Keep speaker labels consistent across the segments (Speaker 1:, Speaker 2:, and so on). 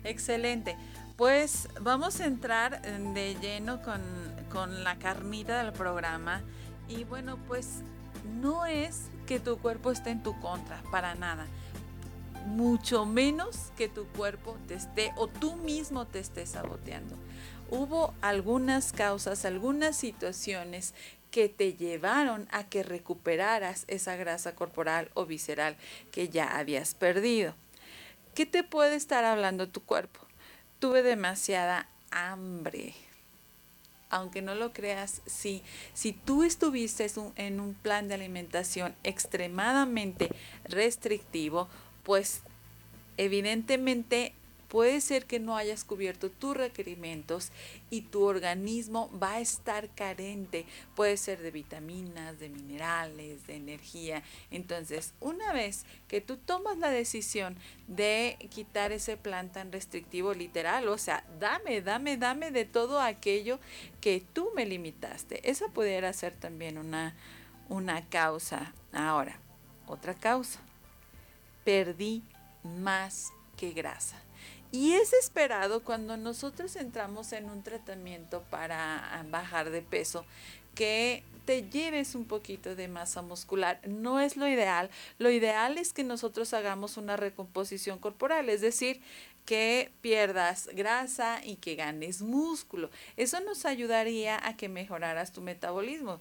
Speaker 1: Excelente. Pues vamos a entrar de lleno con la carnita del programa. Y bueno, pues no es que tu cuerpo esté en tu contra, para nada. Mucho menos que tu cuerpo te esté o tú mismo te estés saboteando. Hubo algunas causas, algunas situaciones que te llevaron a que recuperaras esa grasa corporal o visceral que ya habías perdido. ¿Qué te puede estar hablando tu cuerpo? Tuve demasiada hambre. Aunque no lo creas, sí. Si tú estuviste en un plan de alimentación extremadamente restrictivo, pues evidentemente puede ser que no hayas cubierto tus requerimientos y tu organismo va a estar carente. Puede ser de vitaminas, de minerales, de energía. Entonces, una vez que tú tomas la decisión de quitar ese plan tan restrictivo, literal, o sea, dame de todo aquello que tú me limitaste. Esa pudiera ser también una causa. Ahora, otra causa. Perdí más que grasa. Y es esperado cuando nosotros entramos en un tratamiento para bajar de peso que te lleves un poquito de masa muscular. No es lo ideal. Lo ideal es que nosotros hagamos una recomposición corporal, es decir, que pierdas grasa y que ganes músculo. Eso nos ayudaría a que mejoraras tu metabolismo.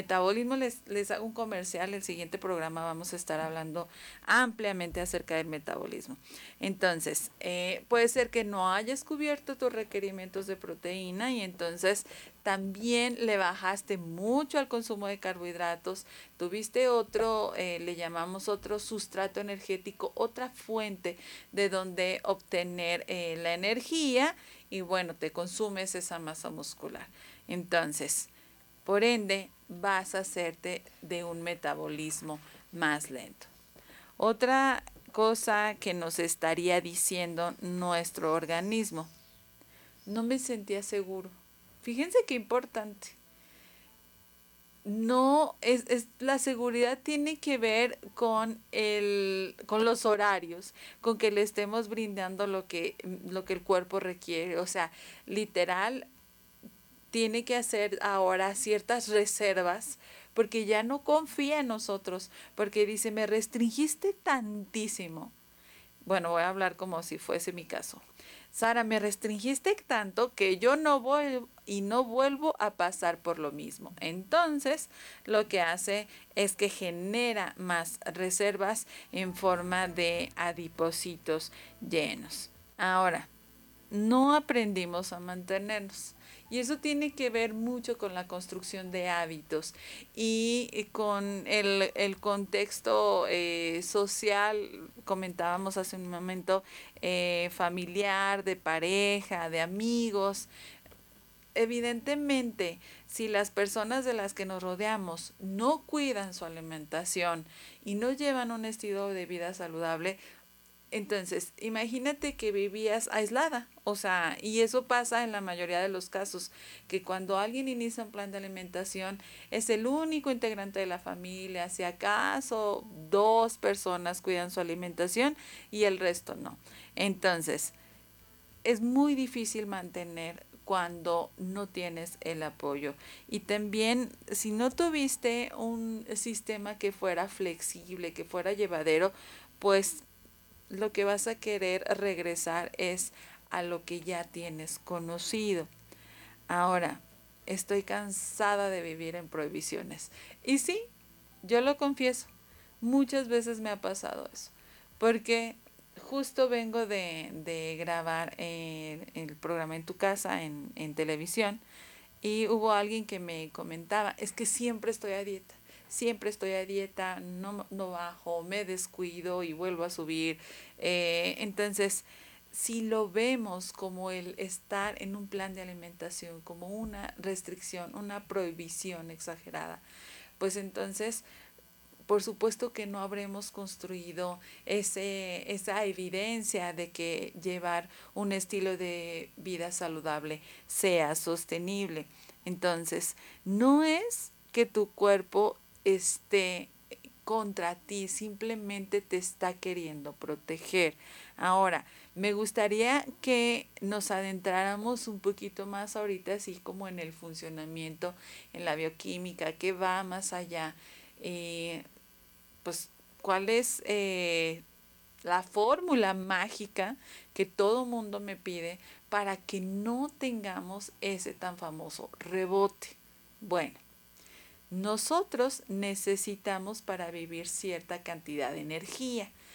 Speaker 1: Les hago un comercial. El siguiente programa vamos a estar hablando ampliamente acerca del metabolismo. Entonces, puede ser que no hayas cubierto tus requerimientos de proteína y entonces también le bajaste mucho al consumo de carbohidratos, tuviste otro, le llamamos otro sustrato energético, otra fuente de donde obtener la energía y bueno, te consumes esa masa muscular. Entonces, por ende, vas a hacerte de un metabolismo más lento. Otra cosa que nos estaría diciendo nuestro organismo, no me sentía seguro. Fíjense qué importante. No, la seguridad tiene que ver con los horarios, con que le estemos brindando lo que el cuerpo requiere. O sea, literal, tiene que hacer ahora ciertas reservas porque ya no confía en nosotros, porque dice, me restringiste tantísimo. Bueno, voy a hablar como si fuese mi caso. Sara, me restringiste tanto que yo no voy y no vuelvo a pasar por lo mismo. Entonces, lo que hace es que genera más reservas en forma de adipocitos llenos. Ahora, no aprendimos a mantenernos. Y eso tiene que ver mucho con la construcción de hábitos y con el contexto social, comentábamos hace un momento, familiar, de pareja, de amigos. Evidentemente, si las personas de las que nos rodeamos no cuidan su alimentación y no llevan un estilo de vida saludable, entonces, imagínate que vivías aislada, o sea, y eso pasa en la mayoría de los casos, que cuando alguien inicia un plan de alimentación es el único integrante de la familia, si acaso 2 personas cuidan su alimentación y el resto no. Entonces, es muy difícil mantener cuando no tienes el apoyo. Y también, si no tuviste un sistema que fuera flexible, que fuera llevadero, pues lo que vas a querer regresar es a lo que ya tienes conocido. Ahora, estoy cansada de vivir en prohibiciones. Y sí, yo lo confieso, muchas veces me ha pasado eso, porque justo vengo de grabar el programa en tu casa, en televisión, y hubo alguien que me comentaba, es que siempre estoy a dieta, no bajo, me descuido y vuelvo a subir. Entonces, si lo vemos como el estar en un plan de alimentación, como una restricción, una prohibición exagerada, pues entonces por supuesto que no habremos construido esa evidencia de que llevar un estilo de vida saludable sea sostenible. Entonces, no es que tu cuerpo esté contra ti, simplemente te está queriendo proteger. Ahora, me gustaría que nos adentráramos un poquito más ahorita, así como en el funcionamiento, en la bioquímica, que va más allá. Eh, pues, ¿cuál es la fórmula mágica que todo mundo me pide para que no tengamos ese tan famoso rebote? Bueno, nosotros necesitamos para vivir cierta cantidad de energía.